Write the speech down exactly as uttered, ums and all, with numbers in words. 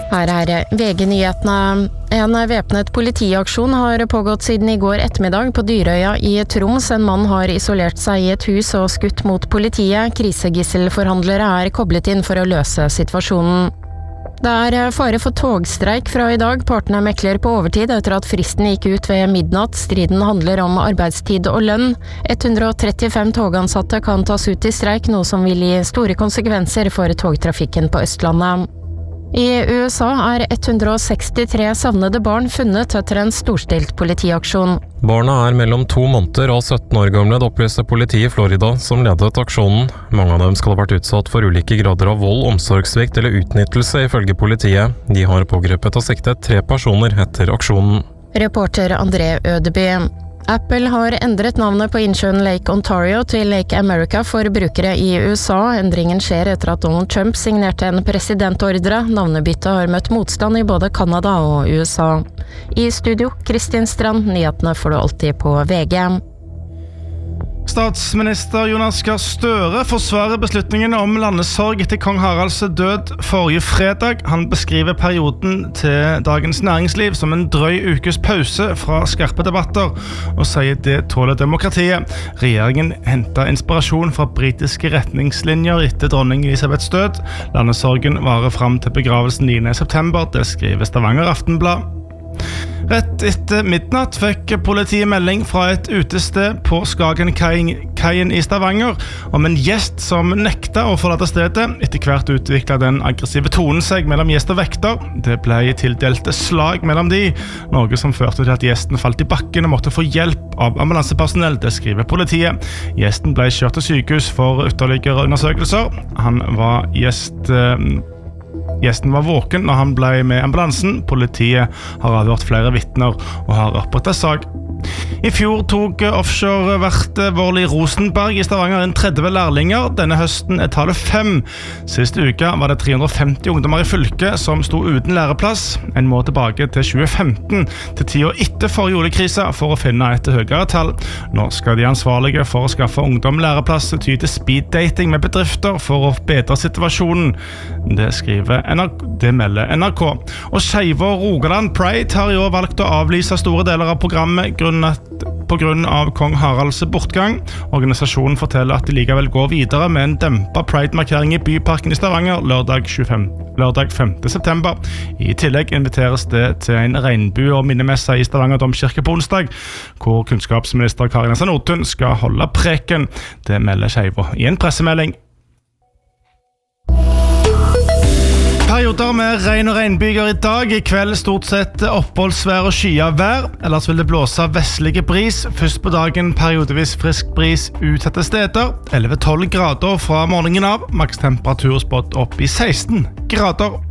Her er V G-nyhetene. En væpnet politiaksjon har pågått siden i går ettermiddag på Dyrøya i Troms. En mann har isolert seg i et hus og skutt mot politiet. Krisegisselforhandlere er koblet inn for å løse situasjonen. Det er fare for togstreik fra i dag. Partene mekler på overtid etter at fristen gikk ut ved midnatt. Striden handler om arbeidstid og lønn. ett hundre og trettifem togansatte kan tas ut i streik, noe som vil gi store konsekvenser for togtrafikken på Østlandet. I U S A er ett hundre og sekstitre savnede barn funnet etter en storstilt politiaksjon. Barna er mellom to måneder og sytten år gamle, det opplyste politiet i Florida, som ledet aksjonen. Mange av dem skal ha vært utsatt for ulike grader av vold, omsorgssvikt eller utnyttelse, ifølge politiet. De har pågrepet og siktet tre personer etter aksjonen. Reporter André Ødeby. Apple har endret navnet på innsjøen Lake Ontario til Lake America for brukere i U S A. Endringen skjer etter at Donald Trump signerte en presidentordre. Navnebyttet har møtt motstand i både Kanada og U S A. I studio, Kristin Strand, nyhetene får du alltid på V G. Statsminister Jonas Gahr Støre forsvarer beslutningen om landesorg etter kong Haralds død forrige fredag. Han beskriver perioden til Dagens Næringsliv som en drøy ukes pause fra skarpe debatter, og sier det tåler demokratiet. Regjeringen hentet inspirasjon fra britiske retningslinjer etter dronning Elisabeths død. Landesorgen varer frem til begravelsen niende september, det skriver Stavanger Aftenblad. Rett etter midnatt fikk politiet melding fra et utested på Skagenkaien i Stavanger om en gjest som nekta å forlate stedet. Etter hvert utviklet den aggressive tonen seg mellom gjest og vekter. Det ble tildelt slag mellom de, noe som førte til at gjesten falt i bakken og måtte få hjelp av ambulansepersonell, det skriver politiet. Gjesten ble kjørt til sykehus for ytterligere undersøkelser. Han var gjest... Gjesten var våken når han ble med ambulansen. Politiet har avhørt flere vittner og har rappportert sak. I fjor tok offshore-vert Vorli Rosenberg i Stavanger en tredve lærlinger. Denne høsten er tallet fem. Sist uke var det tre hundre og femti ungdommer i fylket som sto uten læreplass. En må tilbake til tjue femten, til tida etter forrige oljekrisa, for å finne et høyere tall. Nå skal de ansvarlige for å skaffe ungdom læreplass ty til speeddating med bedrifter for å bedre situasjonen. Det skriver N R K, det melder N R K. Og Skeive og Rogaland Pride har i år valgt å avlyse store deler av programmet grunnet på grunn av kong Haralds bortgang. Organisasjonen forteller at de likevel går videre med en dempet Pride-markering i Byparken i Stavanger lørdag, lørdag femte september. I tillegg inviteres det til en regnbue- og minnemesse i Stavanger Domkirke på onsdag, hvor kunnskapsminister Kari Nessa Nordtun skal holde preken. Det melder Skeive i en pressemelding. Perioder med regn og regnbyger i dag. I kveld stort sett oppholdsvær og skyet vær. Ellers vil det blåse vestlige bris. Først på dagen periodevis frisk bris utsatte steder. elleve til tolv grader fra morgenen av. Makstemperatur spådd opp i seksten grader.